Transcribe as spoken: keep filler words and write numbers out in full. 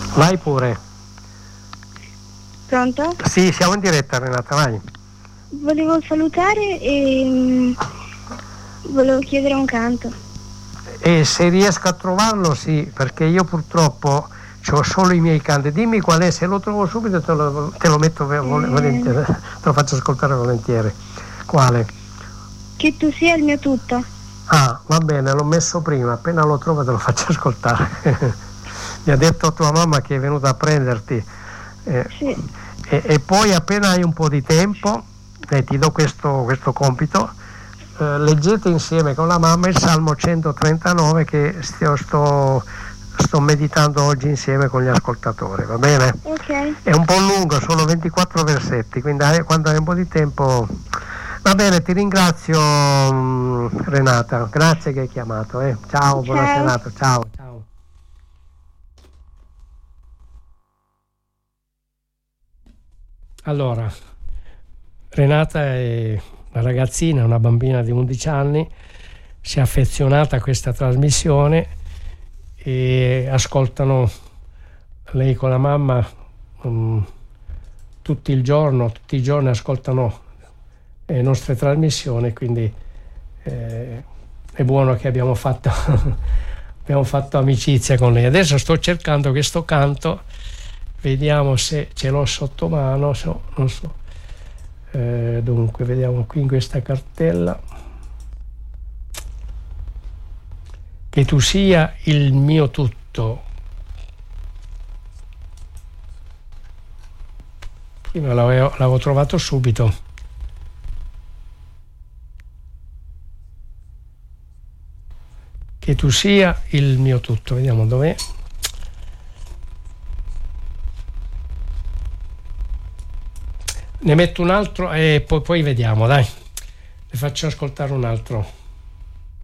Vai pure. Pronto? Sì, siamo in diretta, Renata, vai. Volevo salutare e mh, volevo chiedere un canto. E se riesco a trovarlo, sì, perché io purtroppo ho solo i miei canti. Dimmi qual è, se lo trovo subito te lo, te lo metto vol- volentieri, te lo faccio ascoltare volentieri. Quale? Che tu sia il mio tutto. Ah, va bene, l'ho messo prima, appena lo trovo te lo faccio ascoltare. Mi ha detto tua mamma che è venuta a prenderti. Eh, Sì. e, e poi appena hai un po' di tempo, eh, ti do questo, questo compito, eh, leggete insieme con la mamma il Salmo centotrentanove che sto, sto, sto meditando oggi insieme con gli ascoltatori, va bene? Ok. È un po' lungo, sono ventiquattro versetti, quindi hai, quando hai un po' di tempo... Va bene, ti ringrazio mh, Renata, grazie che hai chiamato. Eh. Ciao, Ciao. buona serata, ciao. Ciao. Allora, Renata è una ragazzina, una bambina di undici anni, si è affezionata a questa trasmissione e ascoltano lei con la mamma um, tutto il giorno, tutti i giorni ascoltano le nostre trasmissioni, quindi eh, è buono che abbiamo fatto, abbiamo fatto amicizia con lei. Adesso sto cercando questo canto, vediamo se ce l'ho sotto mano, so, non so. Eh, dunque, vediamo qui in questa cartella. Che tu sia il mio tutto. Prima l'avevo, l'avevo trovato subito. Che tu sia il mio tutto. Vediamo dov'è. Ne metto un altro e poi, poi vediamo, dai. Le faccio ascoltare un altro.